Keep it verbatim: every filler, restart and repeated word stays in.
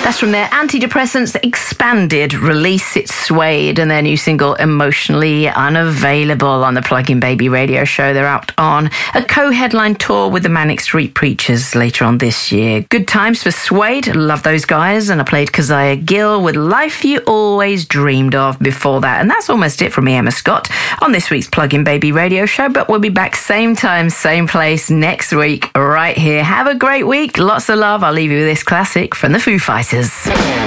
That's from their Antidepressants Expanded release. It's Suede and their new single Emotionally Unavailable on the Plug-in Baby radio show. They're out on a co-headline tour with the Manic Street Preachers later on this year. Good times for Suede. Love those guys. And I played Keziah Gill with Life You Always Dreamed Of before that. And that's almost it from me, Emma Scott, on this week's Plug-in Baby radio show. But we'll be back same time, same place next week right here. Have a great week. Lots of love. I'll leave you with this classic from the Foo Fighters.